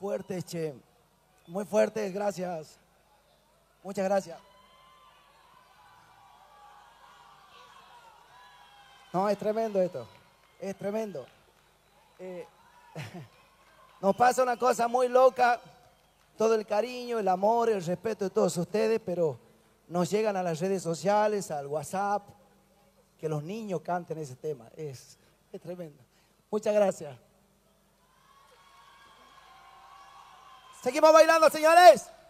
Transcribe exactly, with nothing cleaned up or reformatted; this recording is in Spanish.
fuertes, che. Muy fuertes, gracias. Muchas gracias. No, es tremendo esto. Es tremendo. Eh, nos pasa una cosa muy loca. Todo el cariño, el amor, el respeto de todos ustedes, pero nos llegan a las redes sociales, al WhatsApp, que los niños canten ese tema. Es, es tremendo. Muchas gracias. Seguimos bailando, señores.